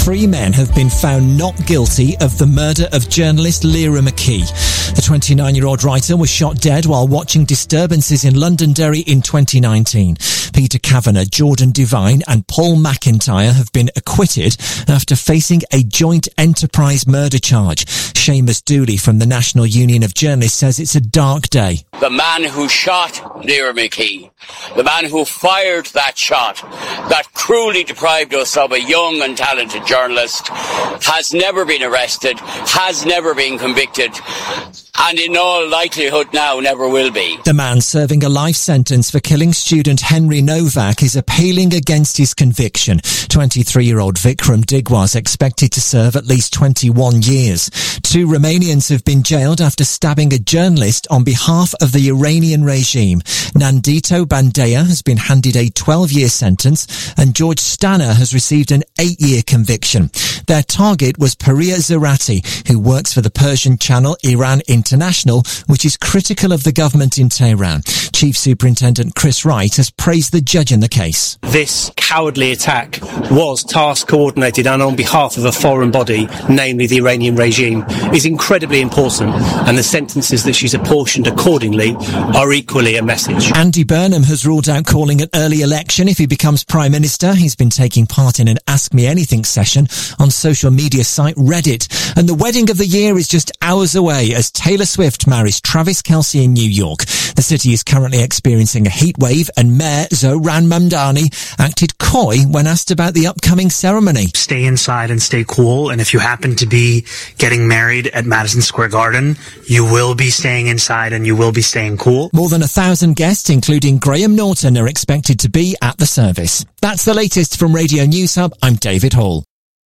3 men have been found not guilty of the murder of journalist Lyra McKee. The 29-year-old writer was shot dead while watching disturbances in Londonderry in 2019. Peter Kavanagh, Jordan Devine and Paul McIntyre have been acquitted after facing a joint enterprise murder charge. Seamus Dooley from the National Union of Journalists says it's a dark day. The man who shot Lyra McKee, the man who fired that shot, that cruelly deprived us of a young and talented journalist, has never been arrested, has never been convicted, and in all likelihood now never will be. The man serving a life sentence for killing student Henry Novak is appealing against his conviction. 23-year-old Vikram Digwa is expected to serve at least 21 years. 2 Romanians have been jailed after stabbing a journalist on behalf of the Iranian regime. Nandito Bandea has been handed a 12-year sentence and George Stanner has received an 8-year conviction. Their target was Paria Zarati, who works for the Persian channel Iran International, which is critical of the government in Tehran. Chief Superintendent Chris Wright has praised the judge in the case. This cowardly attack was task coordinated and on behalf of a foreign body, namely the Iranian regime, is incredibly important, and the sentences that she's apportioned accordingly are equally a message. Andy Burnham has ruled out calling an early election if he becomes Prime Minister. He's been taking part in an Ask Me Anything session on social media site Reddit. And the wedding of the year is just hours away as Taylor Swift marries Travis Kelce in New York. The city is currently experiencing a heat wave and Mayor Zohran Mamdani acted coy when asked about the upcoming ceremony. Stay inside and stay cool, and if you happen to be getting married at Madison Square Garden, you will be staying inside and you will be staying cool. More than 1,000 guests, including Graham Norton, are expected to be at the service. That's the latest from Radio News Hub. I'm David Hall.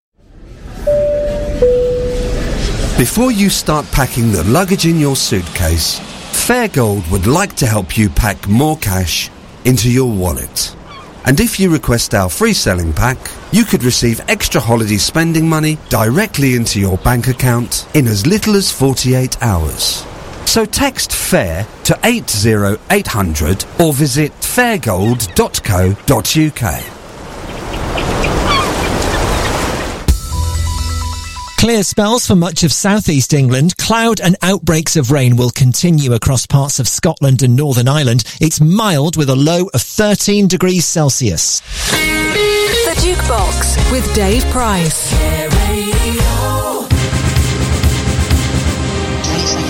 Before you start packing the luggage in your suitcase, Fairgold would like to help you pack more cash into your wallet. And if you request our free selling pack, you could receive extra holiday spending money directly into your bank account in as little as 48 hours. So text FAIR to 80800 or visit fairgold.co.uk. Clear spells for much of southeast England. Cloud and outbreaks of rain will continue across parts of Scotland and Northern Ireland. It's mild with a low of 13 degrees Celsius. The Jukebox with Dave Price.